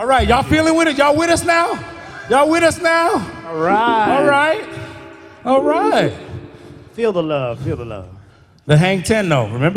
right, y'all feeling with it? Y'all with us now? Y'all with us now? All right. All right. All right. Feel the love. Feel the love. The Hang 10 though, remember?